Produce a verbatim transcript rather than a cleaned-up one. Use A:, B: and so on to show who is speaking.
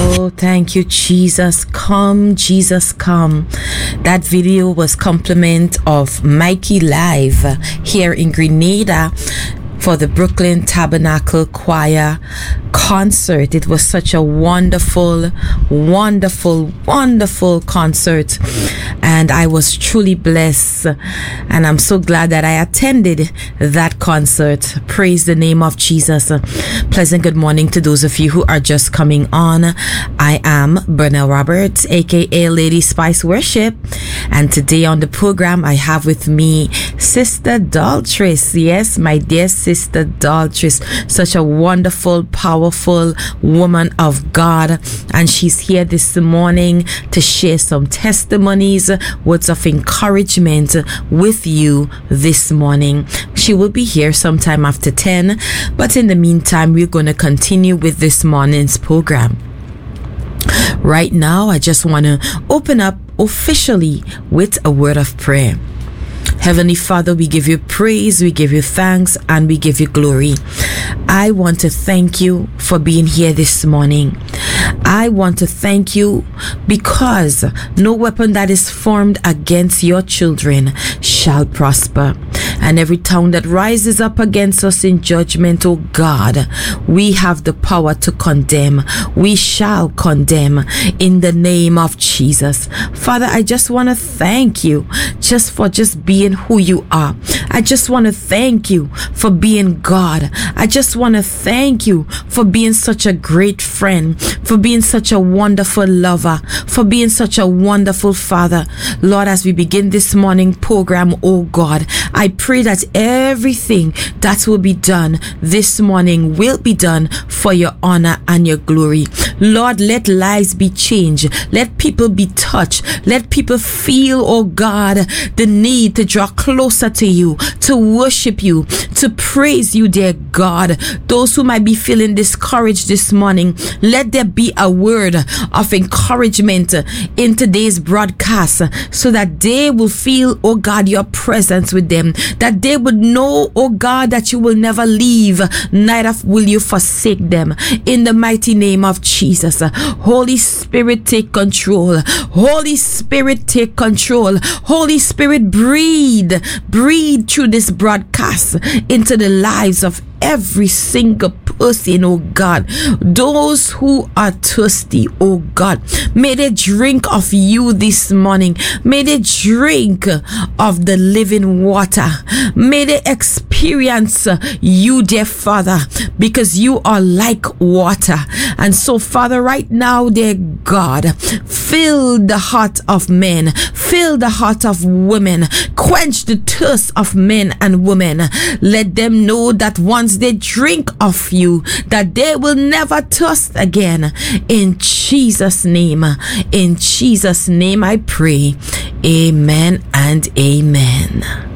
A: Oh, thank you, Jesus. Come, Jesus, come. That video was compliment of Mikey Live here in Grenada for the Brooklyn Tabernacle Choir concert. It was such a wonderful, wonderful, wonderful concert, and I was truly blessed, and I'm so glad that I attended that concert. Praise the name of Jesus. Pleasant good morning to those of you who are just coming on. I am Bernell Roberts, aka Lady Spice Worship, and today on the program I have with me Sister Daltress. Yes, my dear Sister Daltress, such a wonderful, powerful woman of God, and she's here this morning to share some testimonies, words of encouragement with you this morning. She will be here sometime after ten, but in the meantime we're going to continue with this morning's program. Right now I just want to open up officially with a word of prayer. Heavenly Father, we give you praise, we give you thanks, and we give you glory. I want to thank you for being here this morning. I want to thank you because no weapon that is formed against your children shall prosper. And every tongue that rises up against us in judgment, oh God, we have the power to condemn. We shall condemn in the name of Jesus. Father, I just want to thank you just for just being who you are. I just want to thank you for being God. I just want to thank you for being such a great friend, for being such a wonderful lover, for being such a wonderful Father. Lord, as we begin this morning program, oh God, I pray that everything that will be done this morning will be done for your honor and your glory. Lord, let lives be changed. Let people be touched. Let people feel, oh God, the need to draw closer to you, to worship you, to praise you, dear God. Those who might be feeling discouraged this morning, let there be a word of encouragement in today's broadcast so that they will feel, oh God, your presence with them, that they would know, oh God, that you will never leave, neither will you forsake them. In the mighty name of Jesus, Holy Spirit, take control. Holy Spirit, take control. Holy Spirit, breathe, breathe through this broadcast into the lives of every single person, oh God. Those who are thirsty, oh God, may they drink of you this morning. May they drink of the living water. May they experience you, dear Father, because you are like water. And so, Father, right now, dear God, fill the heart of men, fill the heart of women, quench the thirst of men and women. Let them know that once they drink of you, that they will never thirst again. In Jesus' name, in Jesus' name I pray. Amen and amen.